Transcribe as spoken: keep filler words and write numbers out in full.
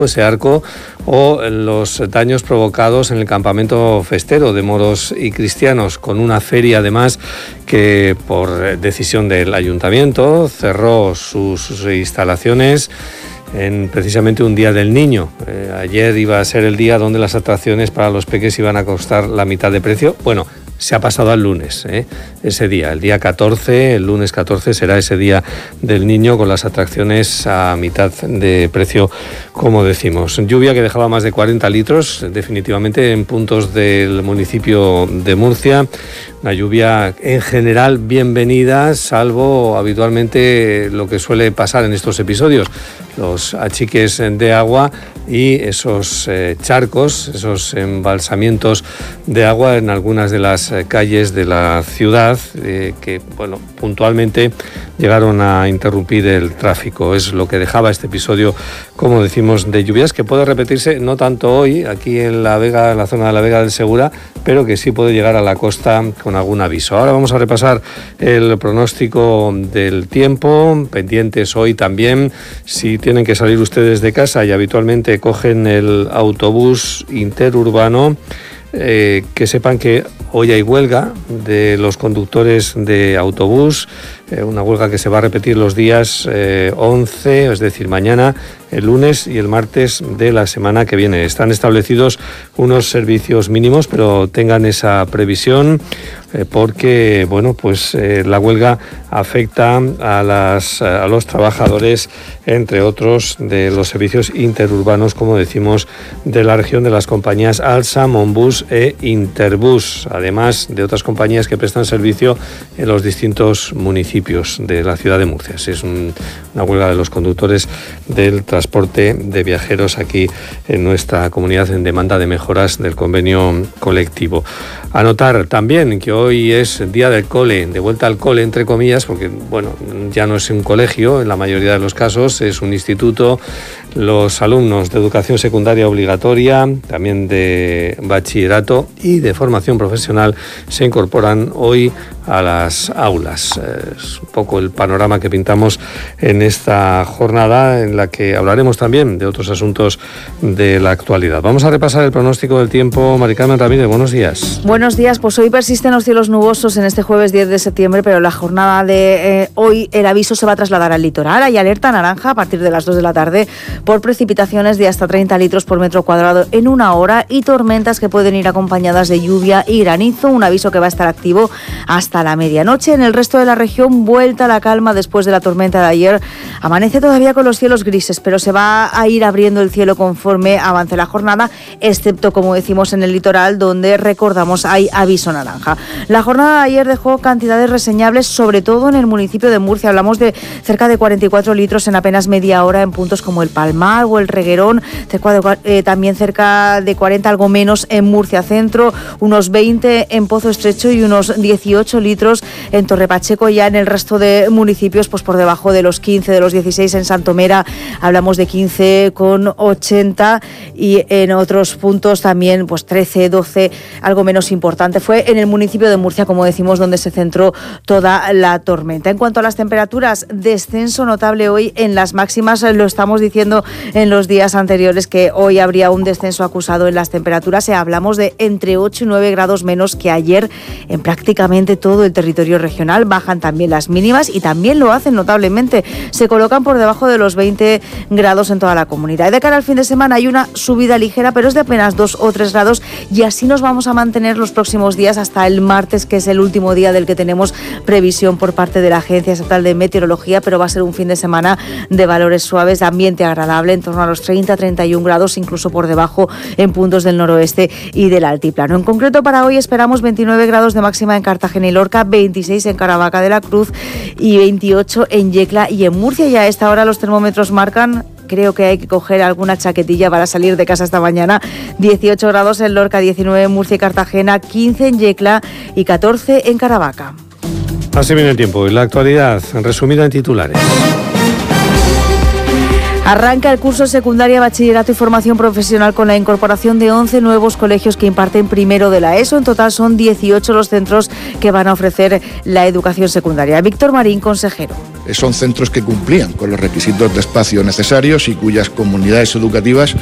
ese arco, o los daños provocados en el campamento festero de moros y cristianos, con una feria además que por decisión del ayuntamiento cerró sus, sus instalaciones en precisamente un día del niño. Eh, ayer iba a ser el día donde las atracciones para los peques iban a costar la mitad de precio. Bueno, se ha pasado al lunes, ¿eh? ese día, el día catorce, el lunes catorce será ese día del niño con las atracciones a mitad de precio, como decimos. Lluvia que dejaba más de cuarenta litros, definitivamente en puntos del municipio de Murcia. Una lluvia en general bienvenida, salvo habitualmente lo que suele pasar en estos episodios, los achiques de agua y esos eh, charcos, esos embalsamientos de agua en algunas de las eh, calles de la ciudad eh, que, bueno, puntualmente llegaron a interrumpir el tráfico. Es lo que dejaba este episodio, como decimos, de lluvias, que puede repetirse no tanto hoy aquí en la Vega, en la zona de la Vega del Segura, pero que sí puede llegar a la costa con algún aviso. Ahora vamos a repasar el pronóstico del tiempo, pendientes hoy también, si tienen que salir ustedes de casa y habitualmente cogen el autobús interurbano, eh, que sepan que hoy hay huelga de los conductores de autobús, eh, una huelga que se va a repetir los días eh, once, es decir, mañana, el lunes y el martes de la semana que viene. Están establecidos unos servicios mínimos, pero tengan esa previsión eh, porque, bueno, pues eh, la huelga afecta a, las, a los trabajadores, entre otros, de los servicios interurbanos, como decimos, de la región, de las compañías Alsa, Monbus e Interbus, además de otras compañías que prestan servicio en los distintos municipios de la ciudad de Murcia. Es un, una huelga de los conductores del transporte de viajeros aquí en nuestra comunidad en demanda de mejoras del convenio colectivo. Anotar también que hoy es día del cole, de vuelta al cole, entre comillas, porque bueno, ya no es un colegio en la mayoría de los casos, es un instituto. Los alumnos de educación secundaria obligatoria, también de bachillerato y de formación profesional se incorporan hoy a las aulas. Es un poco el panorama que pintamos en esta jornada, en la que hablaremos también de otros asuntos de la actualidad. Vamos a repasar el pronóstico del tiempo. Mari Carmen Ramírez, buenos días. Buenos días, pues hoy persisten los cielos nubosos en este jueves diez de septiembre, pero la jornada de eh, hoy el aviso se va a trasladar al litoral. Hay alerta naranja a partir de las dos de la tarde por precipitaciones de hasta treinta litros por metro cuadrado en una hora y tormentas que pueden ir acompañadas de lluvia y granizo, un aviso que va a estar activo hasta la medianoche. En el resto de la región, vuelta a la calma después de la tormenta de ayer. Amanece todavía con los cielos grises, pero se va a ir abriendo el cielo conforme avance la jornada, excepto, como decimos, en el litoral, donde, recordamos, hay aviso naranja. La jornada de ayer dejó cantidades reseñables, sobre todo en el municipio de Murcia. Hablamos de cerca de cuarenta y cuatro litros en apenas media hora en puntos como el Palmar o el Reguerón, cerca de, eh, también cerca de cuarenta, algo menos, en Murcia Centro, unos veinte en Pozo Estrecho y unos dieciocho litros en Torre Pacheco. Ya en el resto de municipios, pues por debajo de los quince, de los dieciséis en Santomera, hablamos de quince con ochenta, y en otros puntos también pues trece, doce, algo menos importante. Fue en el municipio de Murcia, como decimos, donde se centró toda la tormenta. En cuanto a las temperaturas, descenso notable hoy en las máximas, lo estamos diciendo en los días anteriores que hoy habría un descenso acusado en las temperaturas. Hablamos de entre ocho y nueve grados menos que ayer en prácticamente todo el territorio regional. Bajan también las mínimas y también lo hacen notablemente. Se colocan por debajo de los veinte grados en toda la comunidad. Y de cara al fin de semana hay una subida ligera, pero es de apenas dos o tres grados, y así nos vamos a mantener los próximos días hasta el martes, que es el último día del que tenemos previsión por parte de la Agencia Estatal de Meteorología, pero va a ser un fin de semana de valores suaves, de ambiente agradable, en torno a los treinta a treinta y un grados, incluso por debajo en puntos del noroeste y del altiplano. En concreto, para hoy esperamos veintinueve grados de máxima en Cartagena y Lorca, veintiséis en Caravaca de la Cruz y veintiocho en Yecla y en Murcia. Y a esta hora los termómetros marcan, creo que hay que coger alguna chaquetilla para salir de casa esta mañana, dieciocho grados en Lorca, diecinueve en Murcia y Cartagena, quince en Yecla y catorce en Caravaca. Así viene el tiempo y la actualidad, resumida en titulares. Arranca el curso secundaria, bachillerato y formación profesional con la incorporación de once nuevos colegios que imparten primero de la ESO. En total son dieciocho los centros que van a ofrecer la educación secundaria. Víctor Marín, consejero. son centros que cumplían con los requisitos de espacio necesarios y cuyas comunidades educativas